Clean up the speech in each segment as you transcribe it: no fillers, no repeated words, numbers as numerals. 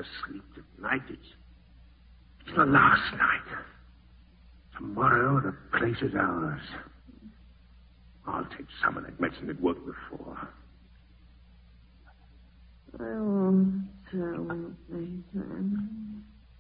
sleep tonight. It's the last night. Tomorrow the place is ours. I'll take some of that medicine that worked before. I won't tell Nathan.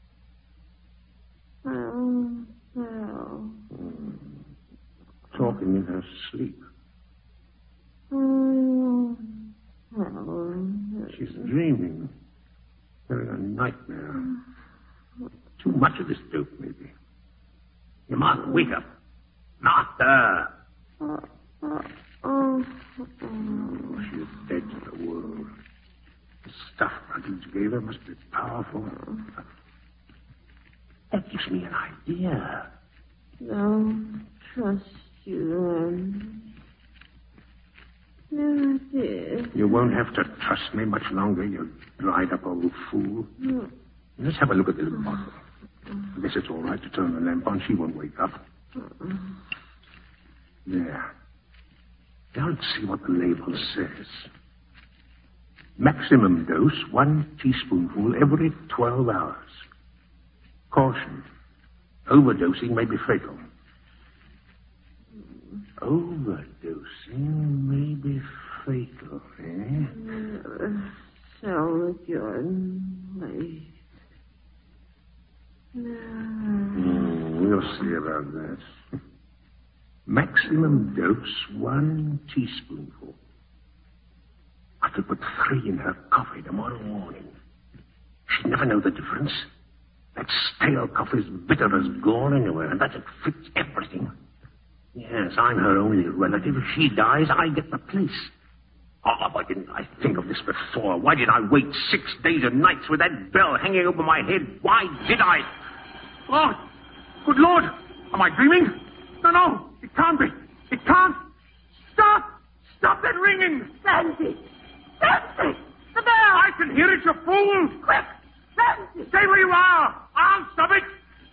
I won't tell. Talking in her sleep. I won't tell. She's dreaming. Having a nightmare. Too much of this dope, maybe. You must wake up. Master! She's dead to the world. The stuff Ruggles gave her must be powerful. That gives me an idea. Don't trust you, then. Never did. You won't have to trust me much longer, you dried up old fool. Let's have a look at this bottle. I guess it's all right to turn the lamp on. She won't wake up. There. Now let's see what the label says. Maximum dose, 1 teaspoonful every 12 hours. Caution. Overdosing may be fatal. Overdosing may be fatal, eh? Sell it, Jordan, please. We'll see about that. Maximum dose, 1 teaspoonful. I could put 3 in her coffee tomorrow morning. She'd never know the difference. That stale coffee's bitter as gall anyway, and that it fits everything. Yes, I'm her only relative. If she dies, I get the place. Oh, why didn't I think of this before? Why did I wait 6 days and nights with that bell hanging over my head? Why did I? Oh, good Lord. Am I dreaming? No. It can't be. It can't. Stop. Stop that ringing. Nancy! The bell! I can hear it, you fool. Quick! Nancy! Stay where you are. I'll stop it.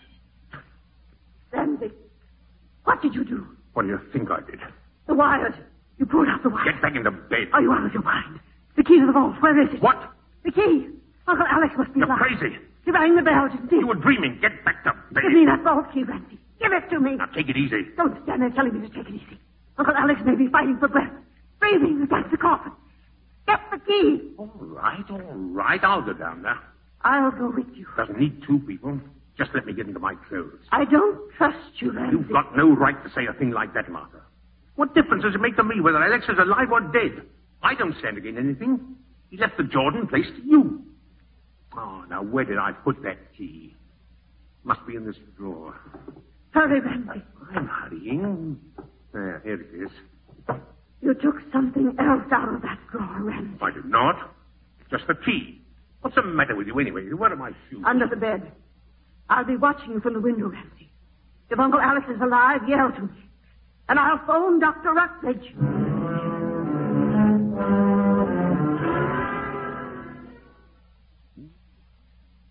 Nancy, what did you do? What do you think I did? The wires. You pulled out the wires. Get back into bed. Are you out of your mind? The key to the vault. Where is it? What? The key. Uncle Alex must be You're alive. crazy. He rang the bell, didn't he? You were dreaming. Get back to bed. Give me that vault key, Randy. Give it to me. Now, take it easy. Don't stand there telling me to take it easy. Uncle Alex may be fighting for breath, breathing against the coffin. Get the key. All right. I'll go down there. I'll go with you. Doesn't need 2 people. Just let me get into my clothes. I don't trust you, Randy. You've got no right to say a thing like that, Martha. What difference does it make to me whether Alex is alive or dead? I don't stand to gain anything. He left the Jordan place to you. Oh, now where did I put that key? Must be in this drawer. Hurry, Randy. I'm hurrying. There, here it is. You took something else out of that drawer, Randy. I did not. Just the key. What's the matter with you anyway? Where are my shoes? Under the bed. I'll be watching you from the window, Randy. If Uncle Alex is alive, yell to me. And I'll phone Dr. Rutledge.